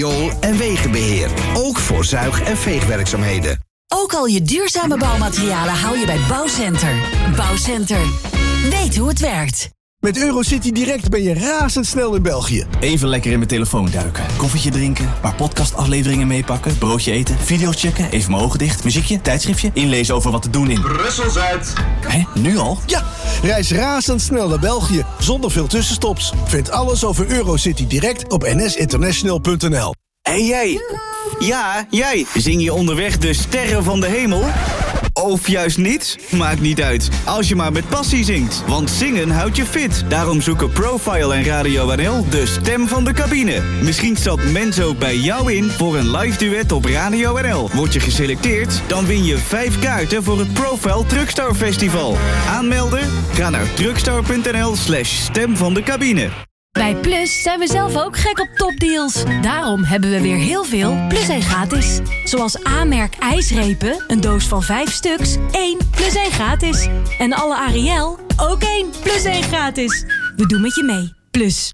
riool- en wegenbeheer. Ook voor zuig- en veegwerkzaamheden. Ook al je duurzame bouwmaterialen haal je bij Bouwcenter. Bouwcenter. Weet hoe het werkt. Met Eurocity Direct ben je razendsnel in België. Even lekker in mijn telefoon duiken. Koffietje drinken, een paar podcastafleveringen meepakken, broodje eten, video's checken, even mijn ogen dicht, muziekje, tijdschriftje, inlezen over wat te doen in Brussel-Zuid. Hé, nu al? Ja, reis razendsnel naar België, zonder veel tussenstops. Vind alles over Eurocity Direct op nsinternational.nl. Hé jij! Ja, jij! Zing je onderweg de sterren van de hemel? Of juist niet? Maakt niet uit. Als je maar met passie zingt. Want zingen houdt je fit. Daarom zoeken Profile en Radio NL de stem van de cabine. Misschien stapt Menzo bij jou in voor een live duet op Radio NL. Word je geselecteerd? Dan win je 5 kaarten voor het Profile Truckstar Festival. Aanmelden? Ga naar truckstar.nl/stem van de cabine. Bij Plus zijn we zelf ook gek op topdeals. Daarom hebben we weer heel veel Plus 1 gratis. Zoals A-merk ijsrepen, een doos van 5 stuks, 1 plus 1 gratis. En alle Ariel, ook 1 plus 1 gratis. We doen met je mee. Plus.